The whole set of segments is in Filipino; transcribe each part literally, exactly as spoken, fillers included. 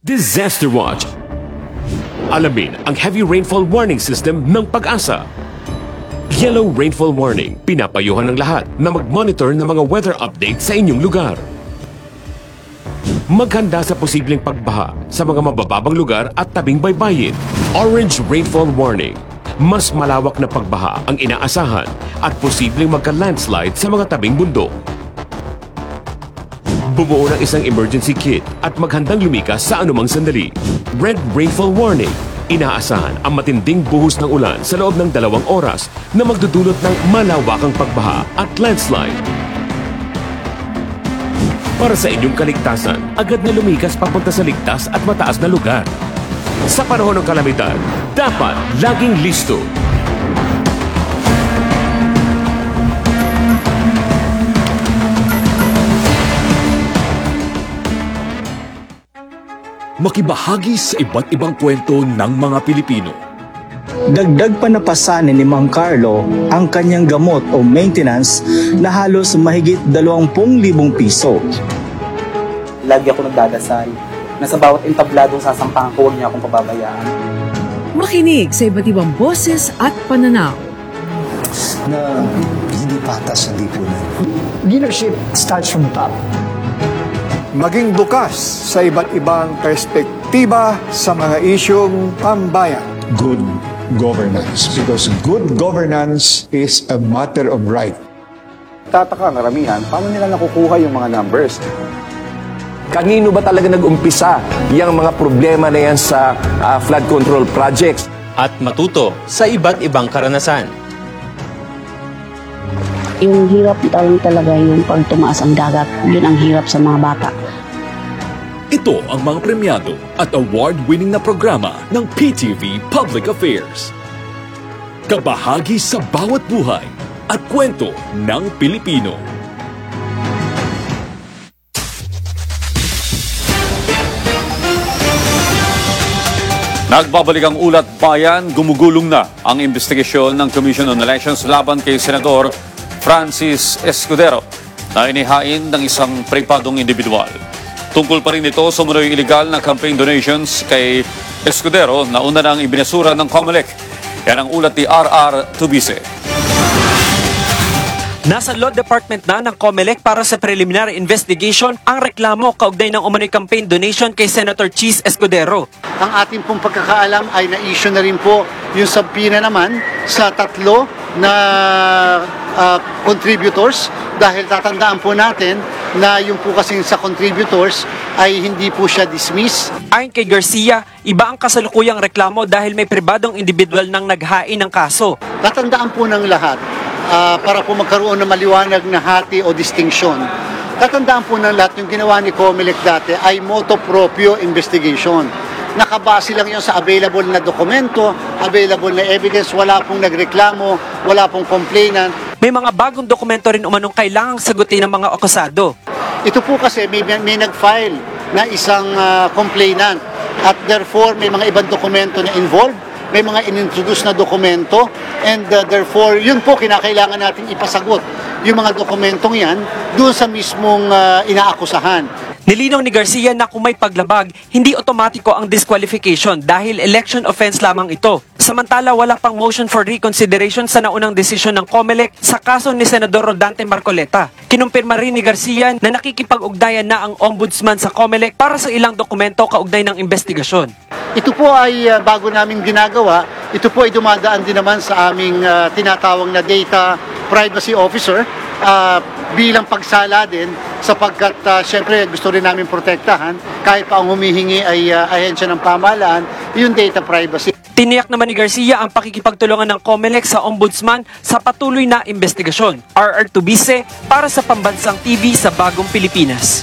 Disaster Watch. Alamin ang heavy rainfall warning system ng Pag-asa. Yellow rainfall warning, pinapayuhan ng lahat na mag-monitor ng mga weather update sa inyong lugar. Maghanda sa posibleng pagbaha sa mga mabababang lugar at tabing baybayin. Orange rainfall warning, mas malawak na pagbaha ang inaasahan at posibleng magka-landslide sa mga tabing bundok. Bumuo ng isang emergency kit at maghandang lumikas sa anumang sandali. Red rainfall warning, inaasahan ang matinding buhos ng ulan sa loob ng dalawang oras na magdudulot ng malawakang pagbaha at landslide. Para sa inyong kaligtasan, agad na lumikas papunta sa ligtas at mataas na lugar. Sa panahon ng kalamidad, dapat laging listo. Makibahagi sa iba't ibang kwento ng mga Pilipino. Dagdag pa napasanin ni Mang Carlo ang kanyang gamot o maintenance na halos mahigit dalawampu libong piso. Lagi ako nagdadasal na sa bawat entabladong sasampahan ko, huwag niya akong pababayaan. Makinig sa iba't ibang boses at pananaw. Na hindi patas sa lipunan. Leadership starts from the top. Maging bukas sa iba't ibang perspektiba sa mga isyong pambayan. Good governance. Because good governance is a matter of right. Tataka ang karamihan, paano nila nakukuha yung mga numbers? Kanino ba talaga nag-umpisa yung mga problema na yan sa uh, flood control projects? At matuto sa iba't ibang karanasan. Yung hirap lang talaga yung pag tumaas ang dagat. Yun ang hirap sa mga bata. Ito ang mga premyado at award-winning na programa ng P T V Public Affairs. Kabahagi sa bawat buhay at kwento ng Pilipino. Nagbabalik ang ulat bayan, gumugulong na ang investigasyon ng Commission on Elections laban kay Senador Francis Escudero na inihain ng isang pribadong individual. Tungkol pa rin ito sa umunoy illegal na campaign donations kay Escudero na una nang ibinasura ng COMELEC. Yan ang ulat ni R R Tubise. Nasa Law Department na ng COMELEC para sa preliminary investigation ang reklamo kaugnay ng umano'y campaign donation kay Senator Chis Escudero. Ang ating pong pagkakaalam ay na-issue na rin po yung subpoena naman sa tatlo na uh, contributors dahil tatandaan po natin na yung po kasing sa contributors ay hindi po siya dismiss. Ayon kay Garcia, iba ang kasalukuyang reklamo dahil may pribadong individual nang naghain ng kaso. Tatandaan po ng lahat uh, para po magkaroon ng maliwanag na hati o distinction. Tatandaan po ng lahat yung ginawa ni COMELEC dati ay motu proprio investigation. Nakabase lang yun sa available na dokumento, available na evidence, wala pong nagreklamo, wala pong complainant. May mga bagong dokumento rin umanong kailangang sagutin ng mga akusado. Ito po kasi may, may nag-file na isang uh, complainant at therefore may mga ibang dokumento na involved, may mga inintroduce na dokumento and uh, therefore yun po kinakailangan natin ipasagot yung mga dokumentong yan doon sa mismong uh, inaakusahan. Nilinaw ni Garcia na kung may paglabag, hindi otomatiko ang disqualification dahil election offense lamang ito. Samantala, wala pang motion for reconsideration sa naunang desisyon ng COMELEC sa kaso ni Senador Rodante Marcoleta. Kinumpirma rin ni Garcia na nakikipag-ugnayan na ang ombudsman sa COMELEC para sa ilang dokumento kaugnay ng investigasyon. Ito po ay uh, bago namin ginagawa, ito po ay dumadaan din naman sa aming uh, tinatawag na data privacy officer uh, bilang pagsala din sapagkat uh, syempre gusto rin namin protektahan kahit pa ang humihingi ay uh, ahensya ng pamahalaan, yung data privacy. Tiniyak naman ni Garcia ang pakikipagtulungan ng COMELEC sa ombudsman sa patuloy na investigasyon. R R Tubise para sa Pambansang T V sa Bagong Pilipinas.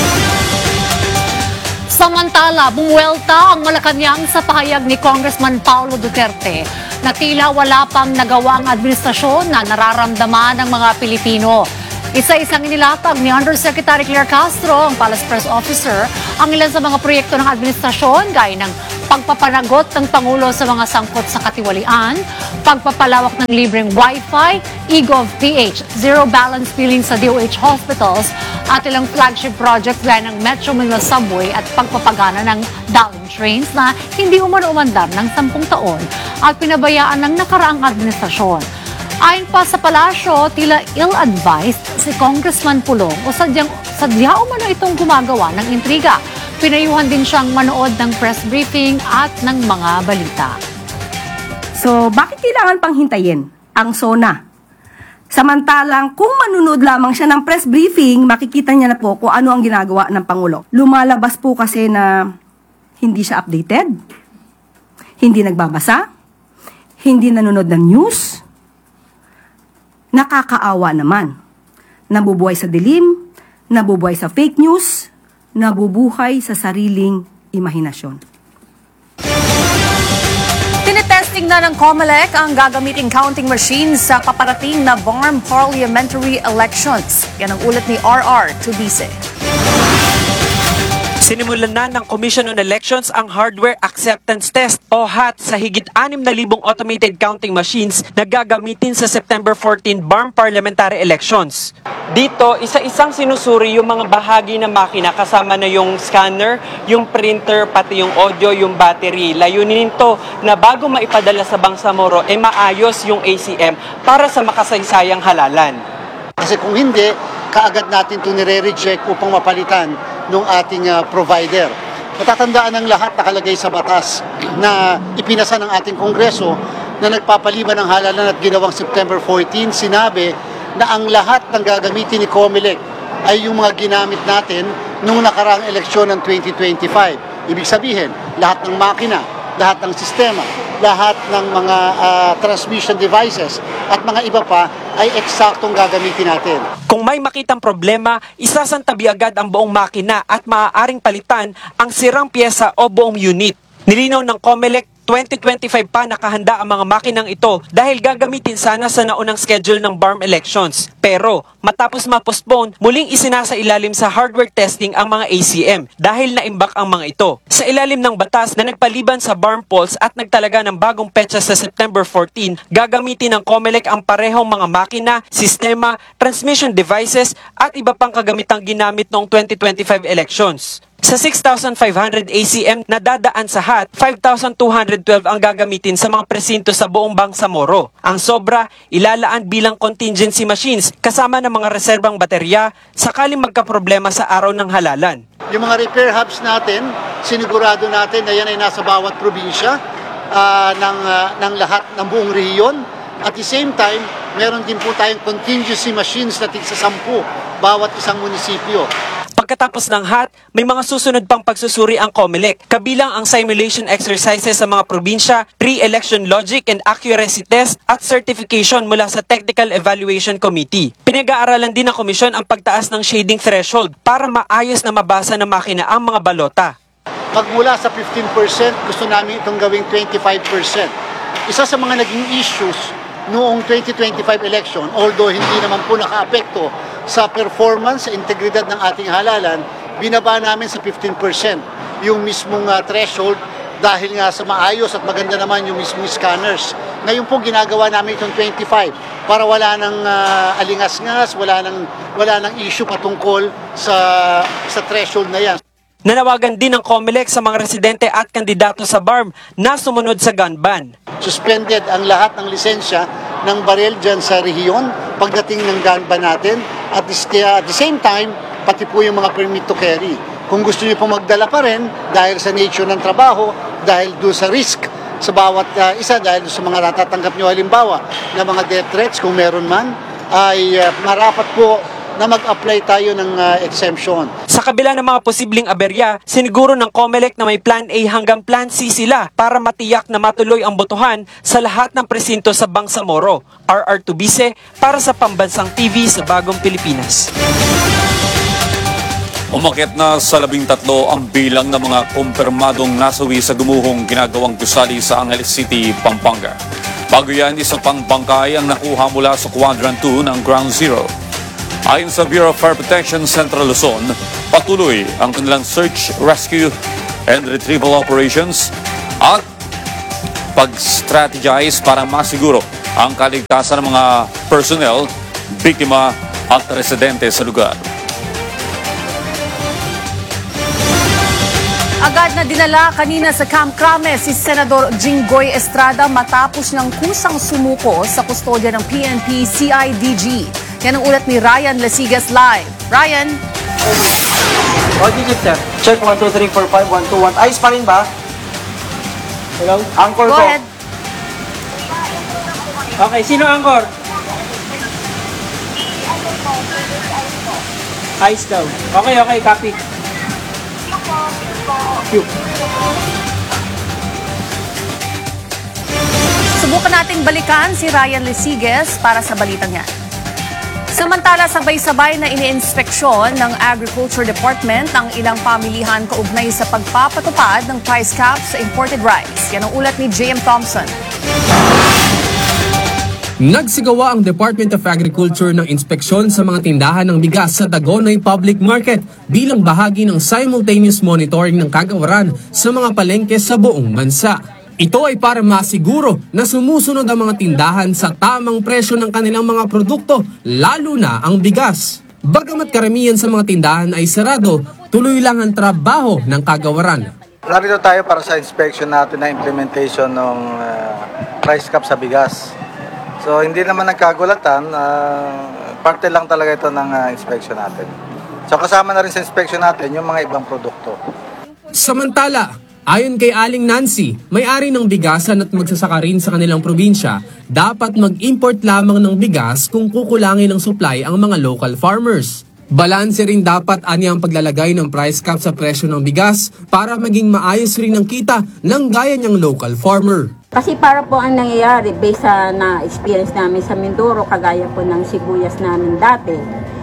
Samantala, bumuwelta ang Malacanang sa pahayag ni Congressman Paulo Duterte na tila wala pang nagawang administrasyon na nararamdaman ng mga Pilipino. Isa-isang inilatag ni Undersecretary Claire Castro, ang Palace Press Officer, ang ilan sa mga proyekto ng administrasyon gaya ng pagpapanagot ng Pangulo sa mga sangkot sa katiwalian, pagpapalawak ng libreng Wi-Fi, e-GovPH, zero balance billing sa D O H hospitals, At ilang flagship projects gaya ng Metro Manila Subway at pagpapagana ng Dalin Trains na hindi umano-umandar ng sampung taon at pinabayaan ng nakaraang administrasyon. Ayon pa sa palasyo, tila ill-advised si Congressman Pulong o sadyang, sadya umano itong gumagawa ng intriga. Pinayuhan din siyang manood ng press briefing at ng mga balita. So, bakit kailangan pang hintayin ang SONA? Samantalang kung manunood lamang siya ng press briefing, makikita niya na po kung ano ang ginagawa ng Pangulo. Lumalabas po kasi na hindi siya updated, hindi nagbabasa, hindi nanonood ng news. Nakakaawa naman. Nabubuhay sa dilim, nabubuhay sa fake news, nabubuhay sa sariling imahinasyon. Tinetesting na ng COMELEC ang gagamiting counting machines sa paparating na B A R M parliamentary elections. Yan ang ulat ni R R Tubise. Sinimulan na ng Commission on Elections ang Hardware Acceptance Test o H A T sa higit anim na libong automated counting machines na gagamitin sa September fourteen B A R M parliamentary elections. Dito, isa-isang sinusuri yung mga bahagi ng makina kasama na yung scanner, yung printer, pati yung audio, yung battery. Layunin nito na bago maipadala sa Bangsamoro, eh maayos yung A C M para sa makasaysayang halalan. Kasi kung hindi, kaagad natin ito nire-reject upang mapalitan ng ating uh, provider. Matatandaan ng lahat nakalagay sa batas na ipinasa ng ating Kongreso na nagpapaliban ng halalan at ginawang September fourteen, sinabi na ang lahat ng gagamitin ni COMELEC ay yung mga ginamit natin nung nakaraang eleksyon ng twenty twenty-five. Ibig sabihin, lahat ng makina, lahat ng sistema, lahat ng mga uh, transmission devices at mga iba pa ay eksaktong gagamitin natin. Kung may makitang problema, isasantabi agad ang buong makina at maaaring palitan ang sirang pyesa o buong unit. Nilinaw ng COMELEC, twenty twenty-five pa nakahanda ang mga makinang ito dahil gagamitin sana sa naunang schedule ng B A R M elections. Pero matapos ma-postpone, muling isinasa ilalim sa hardware testing ang mga A C M dahil naimbak ang mga ito. Sa ilalim ng batas na nagpaliban sa B A R M polls at nagtalaga ng bagong petsa sa September fourteen, gagamitin ng COMELEC ang parehong mga makina, sistema, transmission devices at iba pang kagamitang ginamit noong twenty twenty-five elections. Sa six thousand five hundred A C M na dadaan sa H A T, five thousand two hundred twelve ang gagamitin sa mga presinto sa buong Bangsamoro. Ang sobra, ilalaan bilang contingency machines kasama ng mga reserbang baterya sakaling magkaproblema sa araw ng halalan. Yung mga repair hubs natin, sinigurado natin na yan ay nasa bawat probinsya uh, ng, uh, ng lahat ng buong rehiyon. At the same time, meron din po tayong contingency machines na tig sa sampu bawat isang munisipyo. Pagkatapos ng H A T, may mga susunod pang pagsusuri ang COMELEC, kabilang ang simulation exercises sa mga probinsya, pre-election logic and accuracy test at certification mula sa Technical Evaluation Committee. Pinag-aaralan din ng komisyon ang pagtaas ng shading threshold para maayos na mabasa ng makina ang mga balota. Magmula sa fifteen percent, gusto namin itong gawing twenty-five percent. Isa sa mga naging issues noong twenty twenty-five election, although hindi naman po naka-apekto sa performance, sa integridad ng ating halalan, binaba namin sa fifteen percent yung mismong uh, threshold dahil nga sa maayos at maganda naman yung mismong scanners. Ngayon po ginagawa namin itong twenty-five para wala nang uh, alingas-ngas, wala nang, wala nang issue patungkol sa, sa threshold na yan. Nanawagan din ng COMELEC sa mga residente at kandidato sa B A R M na sumunod sa gun ban. Suspended ang lahat ng lisensya ng baril dyan sa rehiyon pagdating ng gun ban natin. At at the same time, pati po yung mga permit to carry. Kung gusto niyo po magdala pa rin dahil sa nature ng trabaho, dahil doon sa risk sa bawat uh, isa, dahil sa mga natatanggap niyo halimbawa na mga death threats kung meron man, ay uh, marapat po na mag-apply tayo ng uh, exemption. Sa kabila ng mga posibleng aberya, siniguro ng COMELEC na may Plan A hanggang Plan C sila para matiyak na matuloy ang botohan sa lahat ng presinto sa Bangsamoro. R R Tubise para sa Pambansang T V sa Bagong Pilipinas. Umakyat na sa labing tatlo ang bilang ng mga kumpirmadong nasawi sa gumuhong ginagawang gusali sa Angeles City, Pampanga. Bago yan, isang pang bangkay ang nakuha mula sa Quadrant two ng Ground Zero. Ayon sa Bureau of Fire Protection Central Luzon, patuloy ang kanilang search, rescue, and retrieval operations at pag-strategize para masiguro ang kaligtasan ng mga personnel, biktima at residente sa lugar. Agad na dinala kanina sa Camp Crame si Senador Jinggoy Estrada matapos ng kusang sumuko sa kustodya ng P N P C I D G. Yan ang ulat ni Ryan Lasigas live. Ryan? What digit, sir? Check one two three four five one two one. Ayos pa rin ba? Hello? Anchor Go po. ahead. Okay, sino anchor? Ayos daw. Okay, okay, copy. Subukan nating balikan si Ryan Lasigas para sa balitang yan. Samantala, sabay-sabay na iniinspeksyon ng Agriculture Department ang ilang pamilihan kaugnay sa pagpapatupad ng price cap sa imported rice. Yan ang ulat ni J M Thompson. Nagsigawa ang Department of Agriculture ng inspeksyon sa mga tindahan ng bigas sa Dagonoy Public Market bilang bahagi ng simultaneous monitoring ng kagawaran sa mga palengke sa buong bansa. Ito ay para masiguro na sumusunod ang mga tindahan sa tamang presyo ng kanilang mga produkto, lalo na ang bigas. Bagamat karamihan sa mga tindahan ay sarado, tuloy lang ang trabaho ng kagawaran. Narito tayo para sa inspection natin na implementation ng uh, price cap sa bigas. So hindi naman nagkagulatan, uh, parte lang talaga ito ng uh, inspection natin. So kasama na rin sa inspection natin yung mga ibang produkto. Samantala, ayon kay Aling Nancy, may-ari ng bigasan at magsasaka rin sa kanilang probinsya, dapat mag-import lamang ng bigas kung kukulangin ng supply ang mga local farmers. Balanse rin dapat anya ang paglalagay ng price cap sa presyo ng bigas para maging maayos rin ang kita ng gaya niyang local farmer. Kasi para po ang nangyayari based sa na-experience namin sa Mindoro, kagaya po ng sibuyas namin dati,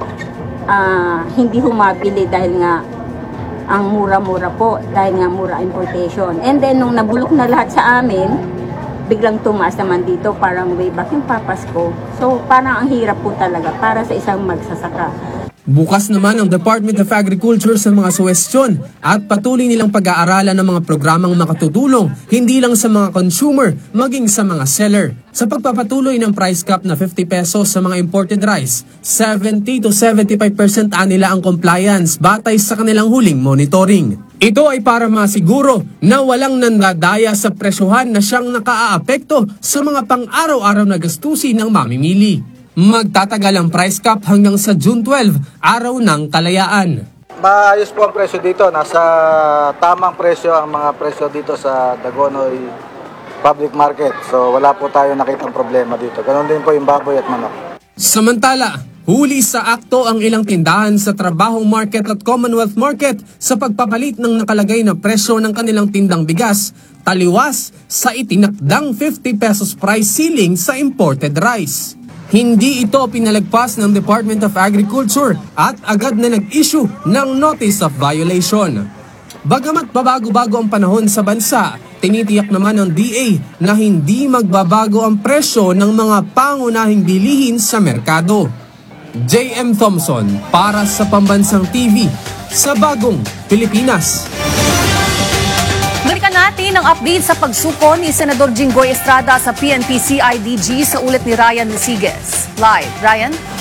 uh, hindi humabili dahil nga ang mura-mura po, dahil nga mura importation. And then nung nabulok na lahat sa amin, biglang tumaas naman dito, parang way back yung papasko. So parang ang hirap po talaga para sa isang magsasaka. Bukas naman ang Department of Agriculture sa mga suwestyon at patuloy nilang pag-aaralan ng mga programang makatutulong hindi lang sa mga consumer, maging sa mga seller. Sa pagpapatuloy ng price cap na fifty pesos sa mga imported rice, seventy to seventy-five percent anila ang compliance batay sa kanilang huling monitoring. Ito ay para masiguro na walang nandadaya sa presyohan na siyang nakaaapekto sa mga pang-araw-araw na gastusin ng mamimili. Magtatagal ang price cap hanggang sa June twelve, araw ng kalayaan. Maayos po ang presyo dito. Nasa tamang presyo ang mga presyo dito sa Dagonoy Public Market. So wala po tayo nakitang problema dito. Ganon din po yung baboy at manok. Samantala, huli sa akto ang ilang tindahan sa Trabahong Market at Commonwealth Market sa pagpapalit ng nakalagay na presyo ng kanilang tindang bigas, taliwas sa itinakdang fifty pesos price ceiling sa imported rice. Hindi ito pinalagpas ng Department of Agriculture at agad na nag-issue ng Notice of Violation. Bagamat pabago-bago ang panahon sa bansa, tinitiyak naman ng D A na hindi magbabago ang presyo ng mga pangunahing bilihin sa merkado. J M Thompson para sa Pambansang T V sa Bagong Pilipinas. Balikan natin ang update sa pagsuko ni Senador Jinggoy Estrada sa P N P C I D G sa ulat ni Ryan Lasigas. Live, Ryan?